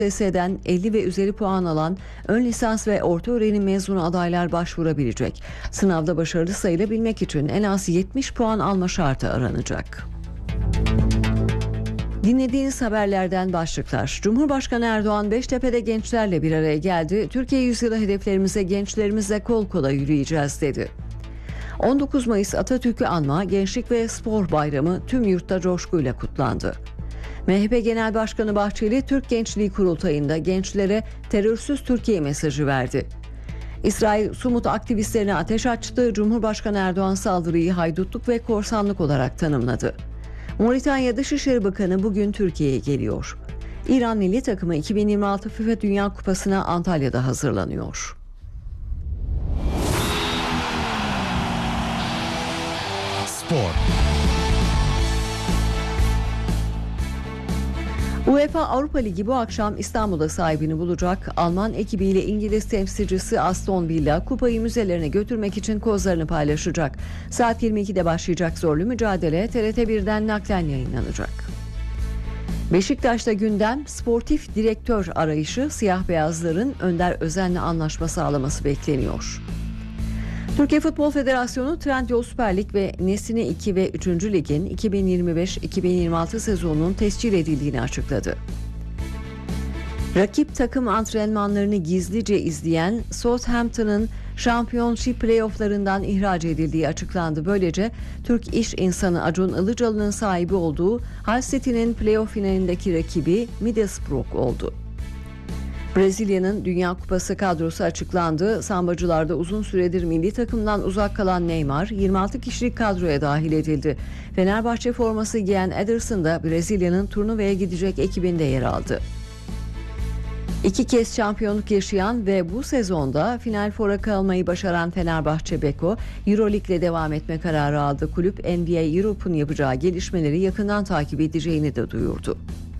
KPSS'den 50 ve üzeri puan alan ön lisans ve orta öğrenim mezunu adaylar başvurabilecek. Sınavda başarılı sayılabilmek için en az 70 puan alma şartı aranacak. Dinlediğiniz haberlerden başlıklar. Cumhurbaşkanı Erdoğan Beştepe'de gençlerle bir araya geldi. Türkiye yüzyılı hedeflerimize gençlerimizle kol kola yürüyeceğiz dedi. 19 Mayıs Atatürk'ü anma Gençlik ve Spor Bayramı tüm yurtta coşkuyla kutlandı. MHP Genel Başkanı Bahçeli Türk Gençliği Kurultayı'nda gençlere terörsüz Türkiye mesajı verdi. İsrail Sumut aktivistlerine ateş açtı. Cumhurbaşkanı Erdoğan saldırıyı haydutluk ve korsanlık olarak tanımladı. Moritanya Dışişleri Bakanı bugün Türkiye'ye geliyor. İran milli takımı 2026 FIFA Dünya Kupası'na Antalya'da hazırlanıyor. Spor. UEFA Avrupa Ligi bu akşam İstanbul'da sahibini bulacak. Alman ekibiyle İngiliz temsilcisi Aston Villa kupayı müzelerine götürmek için kozlarını paylaşacak. Saat 22'de başlayacak zorlu mücadele TRT1'den naklen yayınlanacak. Beşiktaş'ta gündem sportif direktör arayışı, siyah beyazların Önder Özen'le anlaşma sağlaması bekleniyor. Türkiye Futbol Federasyonu Trendyol Süper Lig ve Nesine 2 ve 3. Lig'in 2025-2026 sezonunun tescil edildiğini açıkladı. Rakip takım antrenmanlarını gizlice izleyen Southampton'ın Championship playofflarından ihraç edildiği açıklandı. Böylece Türk iş insanı Acun Ilıcalı'nın sahibi olduğu Hull City'nin playoff finalindeki rakibi Middlesbrough oldu. Brezilya'nın Dünya Kupası kadrosu açıklandı. Sambacılarda uzun süredir milli takımdan uzak kalan Neymar 26 kişilik kadroya dahil edildi. Fenerbahçe forması giyen Ederson da Brezilya'nın turnuvaya gidecek ekibinde yer aldı. 2 kez şampiyonluk yaşayan ve bu sezonda Final Four'a kalmayı başaran Fenerbahçe Beko, Euroleague'le devam etme kararı aldı. Kulüp NBA Europe'un yapacağı gelişmeleri yakından takip edeceğini de duyurdu.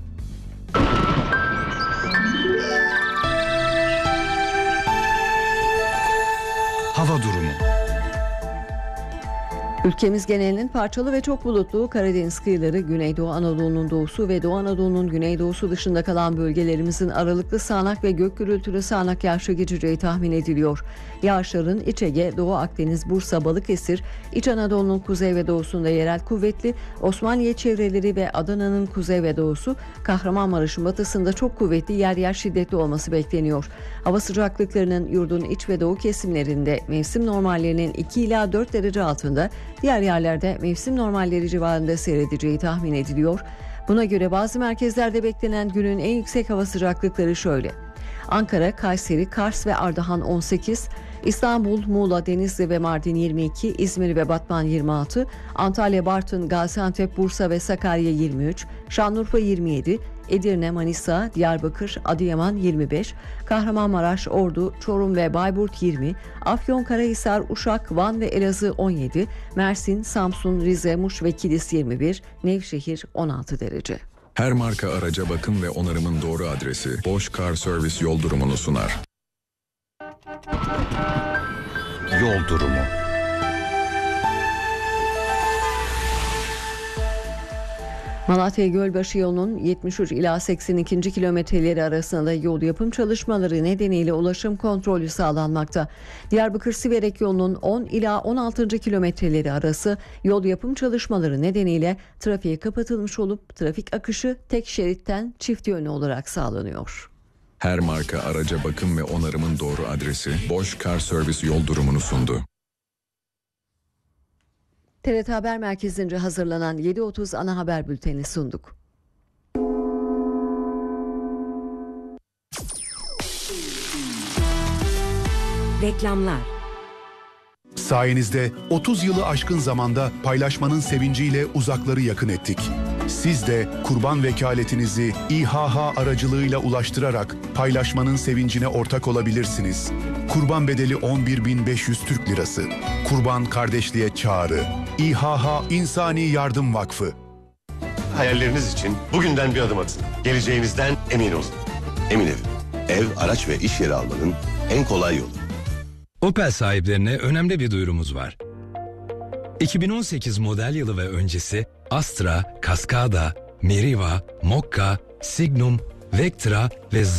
Hava durumu. Ülkemiz genelinin parçalı ve çok bulutlu, Karadeniz kıyıları, Güneydoğu Anadolu'nun doğusu ve Doğu Anadolu'nun güneydoğusu dışında kalan bölgelerimizin aralıklı sağanak ve gök gürültülü sağanak yağışa geçeceği tahmin ediliyor. Yağışların İç Ege, Doğu Akdeniz, Bursa, Balıkesir, İç Anadolu'nun kuzey ve doğusunda yerel kuvvetli, Osmaniye çevreleri ve Adana'nın kuzey ve doğusu, Kahramanmaraş'ın batısında çok kuvvetli, yer yer şiddetli olması bekleniyor. Hava sıcaklıklarının yurdun iç ve doğu kesimlerinde mevsim normallerinin 2 ila 4 derece altında, diğer yerlerde mevsim normalleri civarında seyredeceği tahmin ediliyor. Buna göre bazı merkezlerde beklenen günün en yüksek hava sıcaklıkları şöyle: Ankara, Kayseri, Kars ve Ardahan 18, İstanbul, Muğla, Denizli ve Mardin 22, İzmir ve Batman 26, Antalya, Bartın, Gaziantep, Bursa ve Sakarya 23, Şanlıurfa 27, Edirne, Manisa, Diyarbakır, Adıyaman 25, Kahramanmaraş, Ordu, Çorum ve Bayburt 20, Afyonkarahisar, Uşak, Van ve Elazığ 17, Mersin, Samsun, Rize, Muş ve Kilis 21, Nevşehir 16 derece. Her marka araca bakım ve onarımın doğru adresi Bosch Car Service yol durumunu sunar. Yol durumu. Malatya Gölbaşı yolunun 73 ila 82. kilometreleri arasında yol yapım çalışmaları nedeniyle ulaşım kontrolü sağlanmakta. Diyarbakır Siverek yolunun 10 ila 16. kilometreleri arası yol yapım çalışmaları nedeniyle trafiğe kapatılmış olup trafik akışı tek şeritten çift yönlü olarak sağlanıyor. Her marka araca bakım ve onarımın doğru adresi Bosch Car Service yol durumunu sundu. TRT Haber Merkezi'nce hazırlanan 7.30 ana haber bülteni sunduk. Reklamlar. Sayenizde 30 yılı aşkın zamanda paylaşmanın sevinciyle uzakları yakın ettik. Siz de kurban vekaletinizi İHH aracılığıyla ulaştırarak paylaşmanın sevincine ortak olabilirsiniz. Kurban bedeli 11.500 Türk Lirası. Kurban kardeşliğe çağrı. İHH İnsani Yardım Vakfı. Hayalleriniz için bugünden bir adım atın. Geleceğinizden emin olun. Emin Ev. Ev, araç ve iş yeri almanın en kolay yolu. Opel sahiplerine önemli bir duyurumuz var. 2018 model yılı ve öncesi Astra, Cascada, Meriva, Mokka, Signum, Vectra ve